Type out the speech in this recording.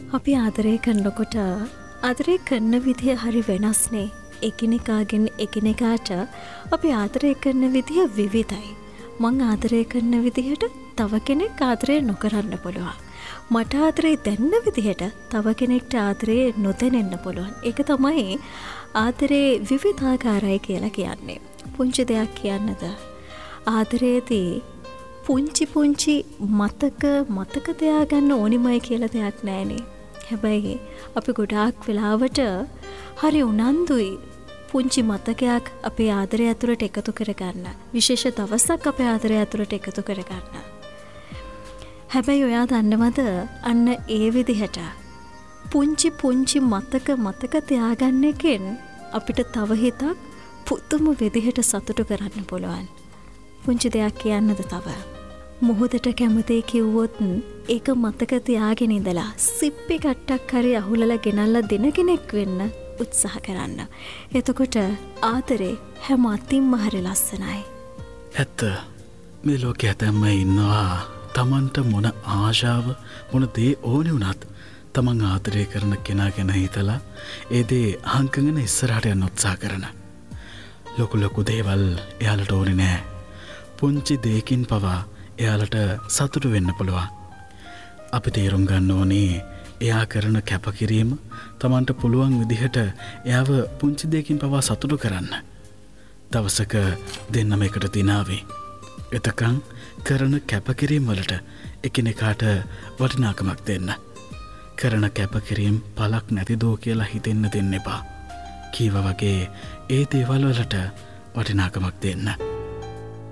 අපි ආදරය කරනකොට ආදරය කරන විදිය හරි වෙනස්නේ. එකිනෙකාගෙන් එකිනෙකාට අපි ආදරය කරන විදිය විවිධයි. මං ආදරය කරන විදිහට තව කෙනෙක් ආදරය නොකරන්න පුළුවන්. මට ආදරේ දැන්න විදිහට තව කෙනෙක්ට ආදරේ නොදැනෙන්න පුළුවන්. ඒක තමයි ආදරේ විවිධාකාරයි කියලා කියන්නේ. පුංචි දෙයක් කියන්නද? ආදරයේදී පුංචි පුංචි මතක තියාගන්න ඕනිමයි කියලා දෙයක් නැහැනේ. හැබැයි අපි ගොඩාක් වෙලාවට හරි උනන්දුයි පුංචි මතකයක් අපේ ආදරය ඇතුළට එකතු කරගන්න. විශේෂ දවසක් අපේ ආදරය ඇතුළට එකතු කරගන්න. හැබැයි ඔයා දන්නවද අන්න ඒ විදිහට පුංචි මතක තියාගන්න එකෙන් අපිට තව හිතක් පුදුම විදිහට සතුටු කරන්න පුළුවන්. පුංචි දෙයක් කියන්නද තව? මොහොතට කැමතියි කිව්වොත් ඒක මතක තියාගෙන ඉඳලා සිප්පි කට්ටක් හරි අහුලලා ගෙනල්ලා දෙන කෙනෙක් වෙන්න උත්සාහ කරන්න. එතකොට ආදරේ හැම අතින්ම හරි ලස්සනයි. ඇත්ත මේ ලෝකයේ හැතැම්ම ඉන්නවා තමන්ට මොන ආශාව මොන දේ ඕනේ වුණත් තමන් ආදරය කරන කෙනා ගැන හිතලා ඒ දේ අහංකගෙන ඉස්සරහට යන්න උත්සාහ කරන. ලොකු දේවල් එයාලට ඕනේ නෑ. පුංචි දෙයකින් පවා එයාලට සතුටු වෙන්න පුළුවන්. අපි තේරුම් ගන්න ඕනේ එයා කරන කැපකිරීම තමන්ට පුළුවන් විදිහට එයාව පුංචි දෙයකින් පවා සතුටු කරන්න. දවසක දෙන්නම එකට දිනාවේ. එතකන් කරන කැපකිරීම් වලට එකිනෙකාට වටිනාකමක් දෙන්න. කරන කැපකිරීම් පලක් නැතිදෝ කියලා හිතෙන්න දෙන්න එපා. කීව වගේ ඒ දේවල් වලට වටිනාකමක් දෙන්න.